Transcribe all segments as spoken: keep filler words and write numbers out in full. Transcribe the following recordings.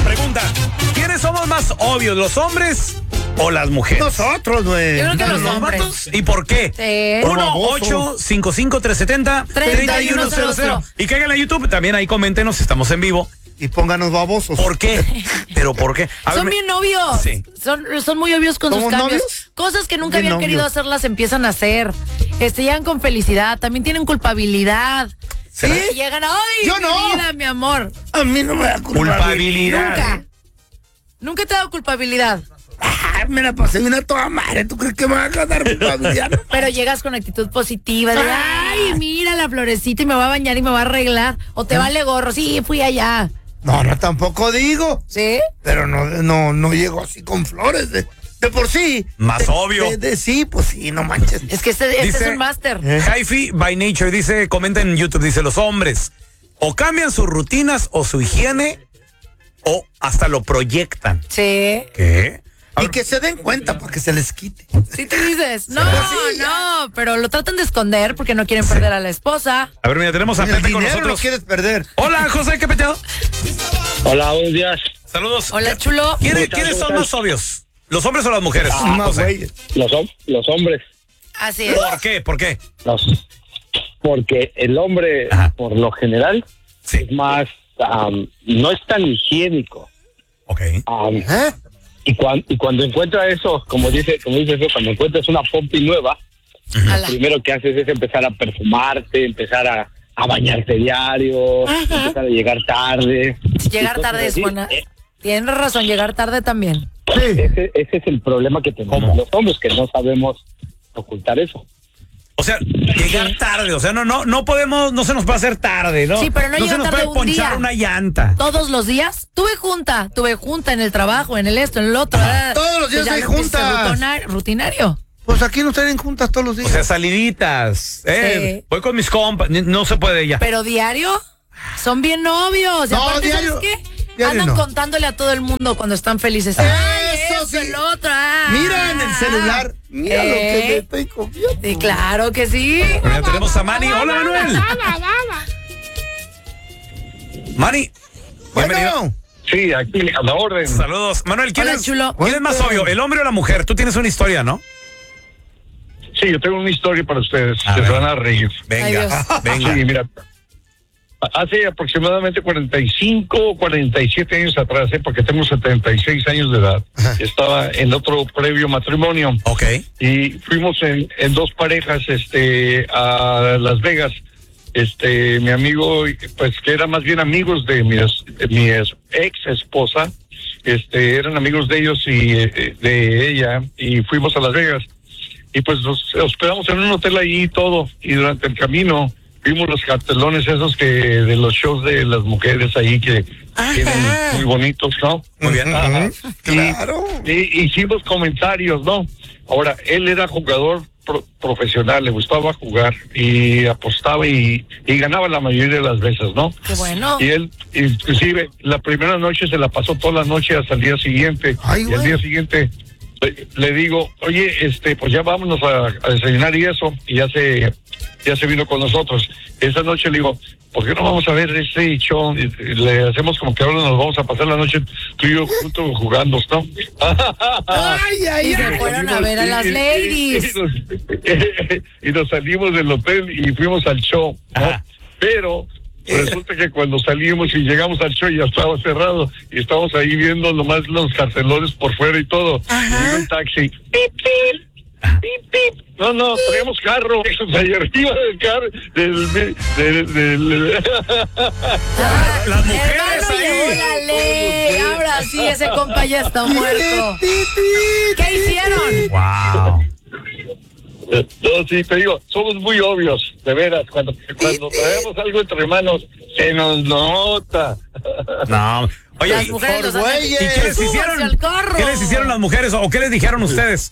pregunta, ¿quiénes somos más obvios, los hombres o las mujeres? Nosotros, güey. Yo creo que los hombres. ¿Y por qué? Sí. uno ocho cinco cinco tres siete cero tres uno cero cero. Y caigan a YouTube, también ahí coméntenos, estamos en vivo. Y pónganos babosos. ¿Por qué? ¿Pero por qué? A Son ver, bien obvios. Sí. Son, son muy obvios con sus ¿Somos cambios. novios? Cosas que nunca Bien habían querido novios. hacer las empiezan a hacer. Este, llegan con felicidad. También tienen culpabilidad. ¿Será? Y llegan, ¡ay, Yo mi no. vida, mi amor! A mí no me da culpabilidad. Culpabilidad. Nunca. Nunca te ha dado culpabilidad. Ah, me la pasé bien a toda madre. ¿Tú crees que me va a dar culpabilidad? Pero llegas con actitud positiva de, ¡ay, mira la florecita y me va a bañar y me va a arreglar! O te vale gorro, sí, fui allá. No, no, tampoco digo. ¿Sí? Pero no, no, no llego así con flores. De, de por sí. Más de, obvio. De, de sí, pues sí, no manches. Es que este, este Dice- es un máster. ¿Eh? Hi-Fi by Nature dice, comenta en YouTube, dice, los hombres o cambian sus rutinas o su higiene o hasta lo proyectan. Sí. ¿Qué? A Y ver, que se den cuenta para que se les quite. Sí te dices, no, Sí, no, pero lo tratan de esconder porque no quieren perder a la esposa. a ver, mira, tenemos a El Pepe con dinero nosotros. lo quieres perder. Hola, José, ¿qué peteado? Hola, buenos días. Saludos. Hola, chulo. ¿Quiénes, ¿Cómo ¿quiénes estás? son ¿Cómo más obvios? ¿Los hombres o las mujeres? Más José. güey. Los, hom- los hombres, Así es. ¿Por qué? ¿Por qué? los, porque el hombre, Ajá. por lo general, Sí. es más, am, no es tan higiénico. Ok. Am, ¿Eh? y, cuan- y cuando encuentra eso, como dice, como dice eso, cuando encuentras una pompi nueva, Ala. lo primero que haces es empezar a perfumarte, empezar a, a bañarte diario, empezar a llegar tarde. Llegar Y cosas tarde es así. buena. Eh, Tienes razón, llegar tarde también. Sí. Ese, ese es el problema que tenemos ¿Cómo? los hombres, que no sabemos ocultar eso. O sea, llegar tarde, o sea, no, no, no podemos, no se nos puede hacer tarde, ¿no? Sí, pero no se llega nos tarde puede un ponchar día. una llanta. Todos los días tuve junta, tuve junta en el trabajo, en el esto, en el otro. ¿verdad? Todos los días Ya hay lo que es juntas. rutina- Rutinario. Pues aquí nos traen juntas todos los días. O sea, saliditas. Eh, Sí. Voy con mis compas, no se puede ya. Pero diario son bien novios. Y No, aparte, diario- ¿sabes qué? diario Andan no. contándole a todo el mundo cuando están felices. Ay, Eso eso, sí. el otro. ah. Mira en el celular. Mira lo que ¿Eh? le estoy comiendo. Sí, claro que sí. Ya tenemos a Manny. Hola, Manuel. Manny. Bienvenido. Bueno, Sí, aquí a la orden. Saludos. Manuel, ¿quién, Hola, es, chulo. ¿quién es más obvio, el hombre o la mujer? Tú tienes una historia, ¿no? Sí, yo tengo una historia para ustedes. A Se ver. van a reír. Venga, Ay, Dios. venga. Sí, mira. Hace aproximadamente cuarenta y cinco o cuarenta y siete años atrás, ¿eh? Porque tengo setenta y seis años de edad, estaba en otro previo matrimonio Ok. y fuimos en, en dos parejas este, a Las Vegas. Este, mi amigo, pues que eran más bien amigos de mi, es- de mi es- ex esposa, este, eran amigos de ellos y eh, de ella, y fuimos a Las Vegas. Y pues nos hospedamos en un hotel ahí y todo, y durante el camino vimos los cartelones esos que de los shows de las mujeres ahí que tienen muy bonitos, ¿no? Muy bien. Ajá. claro. Y, y hicimos comentarios, ¿no? Ahora, él era jugador pro- profesional, le gustaba jugar y apostaba y, y ganaba la mayoría de las veces, ¿no? Qué bueno. Y él, inclusive, la primera noche se la pasó toda la noche hasta el día siguiente. Ay, y al güey. día siguiente le, le digo, oye, este, pues ya vámonos a, a desayunar y eso, y ya se, ya se vino con nosotros. Esa noche le digo, ¿por qué no vamos a ver este show? Y le hacemos como que ahora nos vamos a pasar la noche tú y yo juntos jugando, ¿no? Ay, ay, Y se ay. fueron a ver a las Y- y- ladies. Y, nos, y nos salimos del hotel y fuimos al show, ¿no? Ajá. Pero resulta que cuando salimos y llegamos al show ya estaba cerrado y estábamos ahí viendo nomás los cartelones por fuera y todo. Y vino un taxi. Pip, pip, pip, pip. No, no, traíamos carro. Ahí arriba del carro. Del, del, del, del- Ah, Las mujeres hermano, ahí. llegó la ley. Ahora sí, ese compa ya está muerto. ¿Qué hicieron? Wow. No, sí, te digo, somos muy obvios, de veras. Cuando, cuando traemos algo entre manos, se nos nota. No. Oye, Las mujeres por los hacen. ¿y qué les Súbanse hicieron? al carro. ¿Qué les hicieron las mujeres o qué les dijeron ustedes?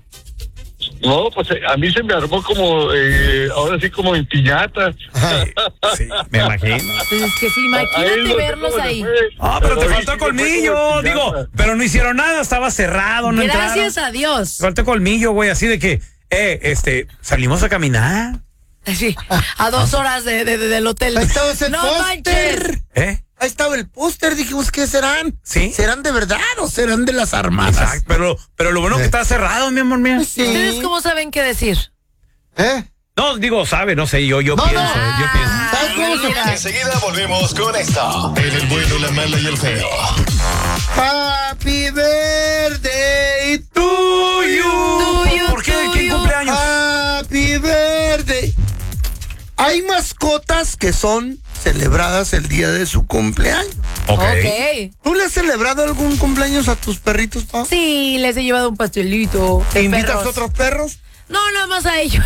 No, pues eh, a mí se me armó como, eh, ahora sí como en piñata. Sí, me imagino. Pues es que sí, A él imagínate no sé verlos cómo le ahí. fue, Ah, pero te ahí faltó sí me fue colmillo, como en digo, piñata. pero no hicieron nada, estaba cerrado, no Gracias entraron. a Dios. Faltó colmillo, güey, así de que, eh, este, salimos a caminar, Sí, a dos horas de, de- de- del hotel. Ahí estaba ese No póster. manches. ¿eh? Ahí estaba el póster, dijimos, ¿qué serán? ¿Sí? ¿Serán de verdad o serán de las armadas? Exacto, pero, pero lo bueno Eh. que está cerrado, mi amor mío. Sí. ¿Ustedes cómo saben qué decir? ¿Eh? No, digo, sabe, no sé, yo, yo No, pienso, no. yo pienso. ¿Sabes cómo se Mira. Enseguida volvemos con esto. En el bueno, la mala y el feo. Happy birthday to you. To you, ¿Por qué? to ¿Quién you. cumpleaños? Happy birthday. Hay mascotas que son celebradas el día de su cumpleaños. Ok. Ok. ¿Tú le has celebrado algún cumpleaños a tus perritos, pa? Sí, les he llevado un pastelito. de ¿Invitas perros. a otros perros? No, nada más a ellos.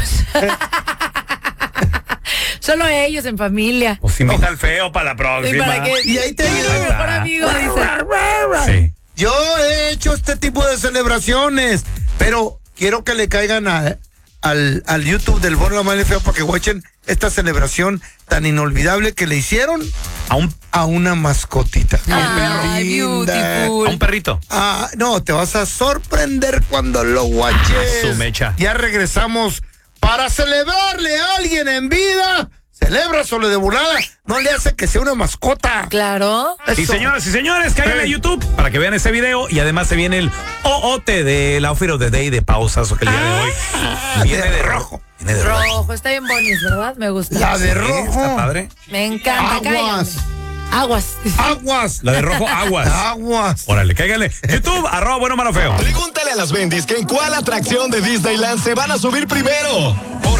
Solo a ellos en familia. Pues invita al feo para la ¿Y próxima. para qué? Y ahí te Soy ayuda. mi mejor amigo, dice. Sí. Yo he hecho este tipo de celebraciones, pero quiero que le caigan a- al, al YouTube del Bueno, la Mala y el Feo para que watchen esta celebración tan inolvidable que le hicieron A un, a una mascotita. Ay, Linda. beautiful. a un perrito. Ah, no, te vas a sorprender cuando lo watches. Su mecha. Ya regresamos para celebrarle a alguien en vida. Celebra solo de volada. No le hace que sea una mascota. Claro. Sí, Eso. señoras y señores, cáiganle a Hey. YouTube para que vean ese video y además se viene el O O T del Outfit of the Day de pausazo que el día de hoy viene de rojo. Viene de rojo. Rojo, está bien bonito, ¿verdad? Me gusta. La de Sí, rojo. está padre. Me encanta. Aguas. cáiganle. Aguas. Aguas. La de rojo, aguas. Aguas. Órale, cáiganle. YouTube, arroba bueno, malo, feo. Pregúntale a las bendis que en cuál atracción de Disneyland se van a subir primero. Porque